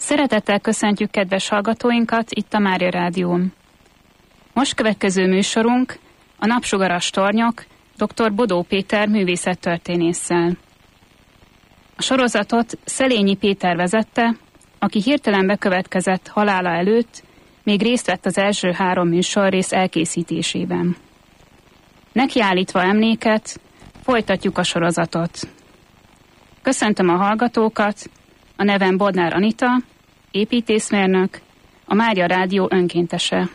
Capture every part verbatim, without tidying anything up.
Szeretettel köszöntjük kedves hallgatóinkat itt a Mária Rádión. Most következő műsorunk a Napsugaras tornyok dr. Bodó Péter művészettörténésszel. A sorozatot Szelényi Péter vezette, aki hirtelen bekövetkezett halála előtt még részt vett az első három műsorrész elkészítésében. Nekiállítva emléket, folytatjuk a sorozatot. Köszöntöm a hallgatókat, a nevem Bodnár Anita, építészmérnök, a Mária Rádió önkéntese.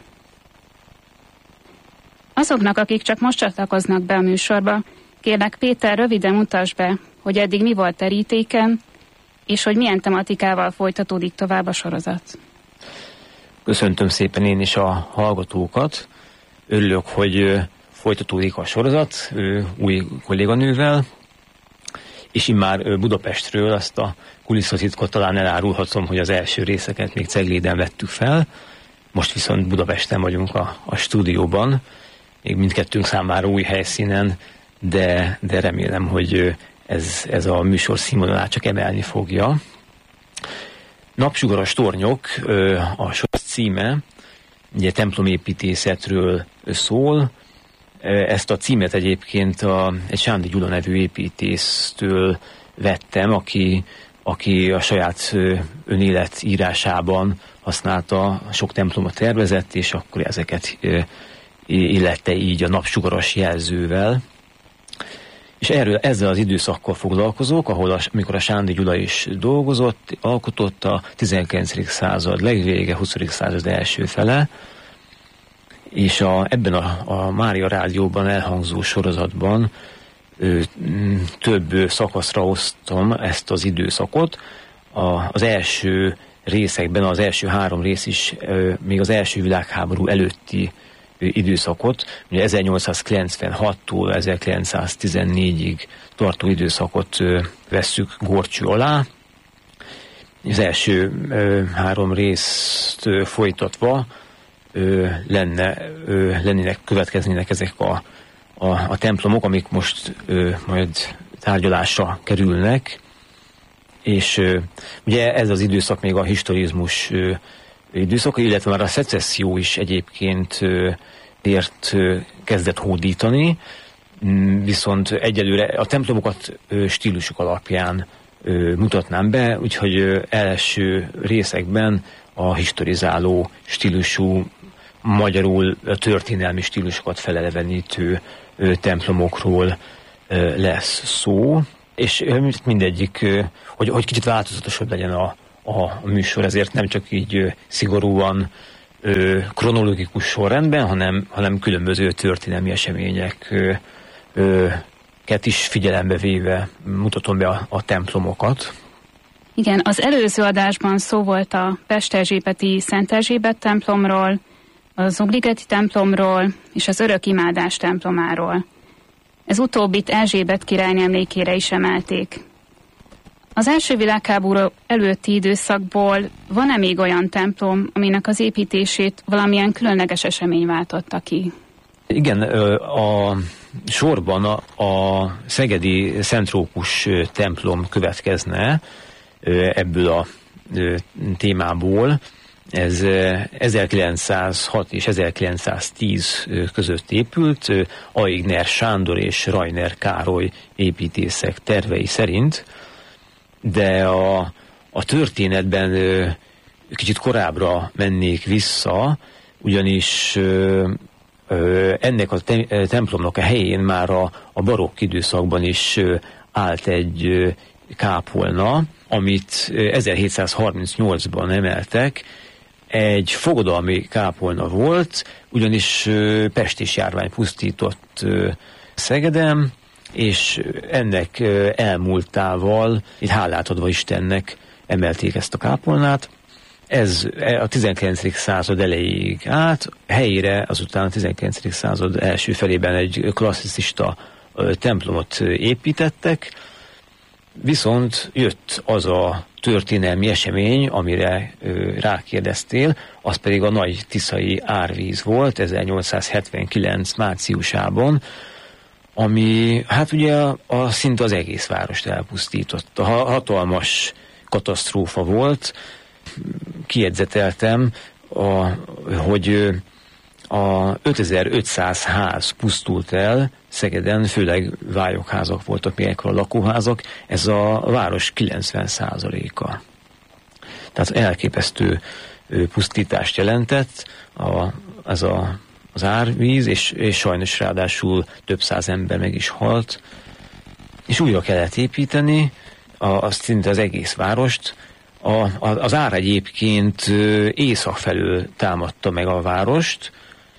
Azoknak, akik csak most csatlakoznak be a műsorba, kérlek Péter, röviden mutasd be, hogy eddig mi volt terítéken, és hogy milyen tematikával folytatódik tovább a sorozat. Köszöntöm szépen én is a hallgatókat. Örülök, hogy folytatódik a sorozat új kolléganővel, és immár Budapestről azt a kulisszatitkot talán elárulhatom, hogy az első részeket még Cegléden vettük fel, most viszont Budapesten vagyunk a, a stúdióban, még mindkettőnk számára új helyszínen, de, de remélem, hogy ez, ez a műsor színvonalát csak emelni fogja. Napsugaras tornyok, a sorozat címe, ugye templomépítészetről szól. Ezt a címet egyébként a, egy Sándi Gyula nevű építésztől vettem, aki, aki a saját önélet írásában használta, sok templomot tervezett, és akkor ezeket illette így a napsugaras jelzővel. És erről, ezzel az időszakkal foglalkozok, ahol a, amikor a Sándi Gyula is dolgozott, alkotott a tizenkilencedik század legvége, huszadik század első fele, és a, ebben a, a Mária Rádióban elhangzó sorozatban ö, több szakaszra osztom ezt az időszakot. A, az első részekben, az első három rész is ö, még az első világháború előtti ö, időszakot, ugye ezernyolcszázkilencvenhattól ezerkilencszáztizennégyig tartó időszakot ö, vesszük górcső alá. Az első ö, három részt ö, folytatva Ö, lenne, ö, lennének, következnének ezek a, a, a templomok, amik most ö, majd tárgyalásra kerülnek, és ö, ugye ez az időszak még a historizmus ö, időszaka, illetve már a szecesszió is egyébként ö, ért ö, kezdett hódítani, viszont egyelőre a templomokat ö, stílusuk alapján ö, mutatnám be, úgyhogy ö, első részekben a historizáló stílusú, magyarul történelmi stílusokat felelevenítő ö, templomokról ö, lesz szó, és ö, mindegyik, ö, hogy, hogy kicsit változatosabb legyen a, a műsor, ezért nem csak így ö, szigorúan ö, kronológikus sorrendben, hanem, hanem különböző történelmi események ö, ö, ket is figyelembe véve mutatom be a, a templomokat. Igen, az előző adásban szó volt a Pesterzsébeti Szent Erzsébet templomról, az Zugligeti templomról és az Örökimádás templomáról. Ez utóbbit Erzsébet királyné emlékére is emelték. Az első világháború előtti időszakból van-e még olyan templom, aminek az építését valamilyen különleges esemény váltotta ki? Igen, a sorban a, a szegedi Szent Rókus templom következne ebből a témából. Ez ezerkilencszázhat és ezerkilencszáztíz között épült, Aigner Sándor és Rajner Károly építészek tervei szerint, de a, a történetben kicsit korábbra mennék vissza, ugyanis ennek a templomnak a helyén már a, a barokk időszakban is állt egy kápolna, amit ezerhétszázharmincnyolcban emeltek. Egy fogadalmi kápolna volt, ugyanis pestis járvány pusztított Szegeden, és ennek elmúltával, itt hálát adva Istennek emelték ezt a kápolnát. Ez a tizenkilencedik század elejéig állt, helyére azután a tizenkilencedik század első felében egy klasszicista templomot építettek, viszont jött az a történelmi esemény, amire ö, rákérdeztél, az pedig a nagy tiszai árvíz volt ezernyolcszázhetvenkilenc márciusában, ami hát ugye a, a szinte az egész várost elpusztította. Ha, hatalmas katasztrófa volt, kiedzeteltem, a, hogy a ötezer-ötszáz ház pusztult el Szegeden, főleg vályokházak voltak, még ekkor a lakóházak, ez a város kilencven százaléka. Tehát elképesztő pusztítást jelentett a, ez a, az árvíz, és, és sajnos ráadásul több száz ember meg is halt, és újra kellett építeni a, azt szinte az egész várost. A, a, az ár egyébként észak felől támadta meg a várost,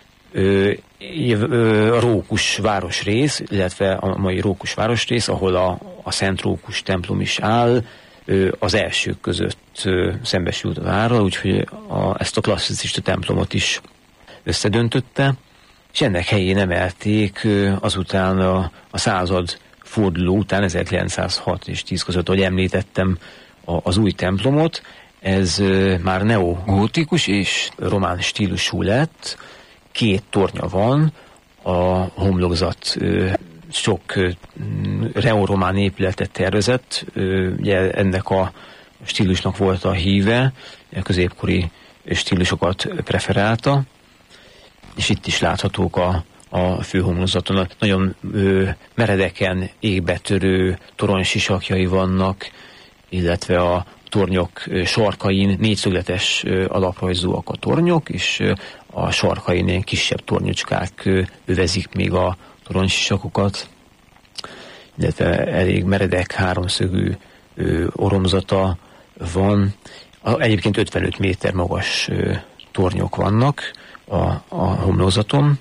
a Rókus városrész, illetve a mai Rókus városrész, ahol a, a Szent Rókus templom is áll, az elsők között szembesült a várral, úgyhogy a, ezt a klasszicista templomot is összedöntötte, és ennek helyén emelték azután a, a század forduló után, ezerkilencszázhat és tíz között, ahogy említettem, a, az új templomot. Ez már neogótikus és román stílusú lett, két tornya van, a homlokzat sok neoromán épületet tervezett, ugye ennek a stílusnak volt a híve, a középkori stílusokat preferálta, és itt is láthatók a, a főhomlokzaton. Nagyon ö, meredeken égbetörő toronysisakjai vannak, illetve a tornyok sarkain négyszögletes alaprajzúak a tornyok, és a sarkain ilyen kisebb tornyocskák övezik még a toronysisakokat, illetve elég meredek, háromszögű oromzata van. Egyébként ötvenöt méter magas tornyok vannak a, a homlokzaton,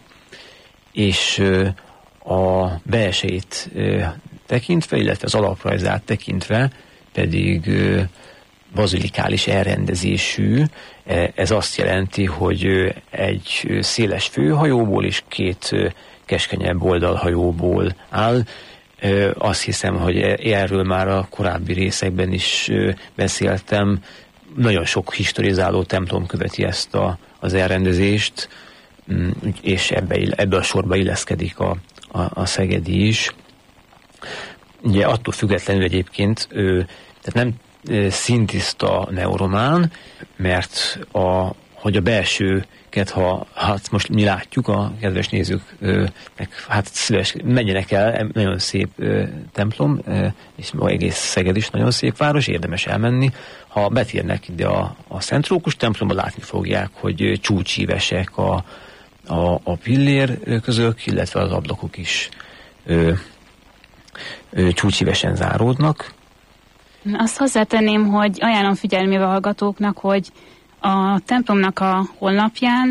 és a belsejét tekintve, illetve az alaprajzát tekintve pedig bazilikális elrendezésű. Ez azt jelenti, hogy egy széles főhajóból és két keskenyebb oldalhajóból áll. Azt hiszem, hogy erről már a korábbi részekben is beszéltem. Nagyon sok historizáló templom követi ezt a, az elrendezést, és ebbe, ebbe a sorba illeszkedik a, a, a szegedi is. Ugye attól függetlenül egyébként, tehát nem szintiszta neoromán, mert a, hogy a belsőket, ha hát most mi látjuk, a kedves nézőknek, hát szíves, menjenek el, nagyon szép ö, templom, ö, és egész Szeged is nagyon szép város, érdemes elmenni. Ha betérnek ide a, a Szent Rókus templomba, látni fogják, hogy csúcsívesek a, a, a pillér közök, illetve az ablakok is ö, ö, csúcsívesen záródnak. Azt hozzátenném, hogy ajánlom figyelmébe hallgatóknak, hogy a templomnak a honlapján